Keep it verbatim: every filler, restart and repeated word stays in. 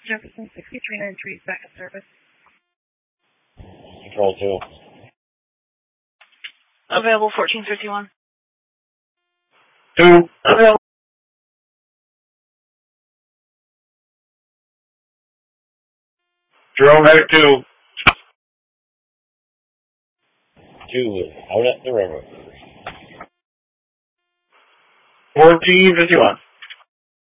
Jefferson, sixty-three ninety-three, backup service. Control two. Available fourteen fifty-one. Two. Available. Jerome Medic two. Two is out at the river. fourteen fifty-one.